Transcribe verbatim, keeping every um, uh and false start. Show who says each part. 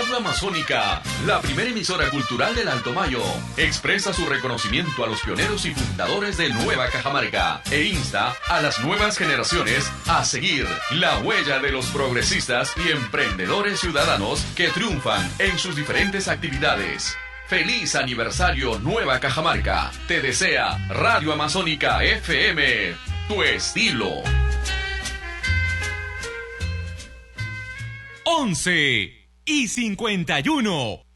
Speaker 1: Radio Amazónica, la primera emisora cultural del Alto Mayo, expresa su reconocimiento a los pioneros y fundadores de Nueva Cajamarca e insta a las nuevas generaciones a seguir la huella de los progresistas y emprendedores ciudadanos que triunfan en sus diferentes actividades. ¡Feliz aniversario Nueva Cajamarca! Te desea Radio Amazónica F M, tu estilo.
Speaker 2: once y cincuenta y uno.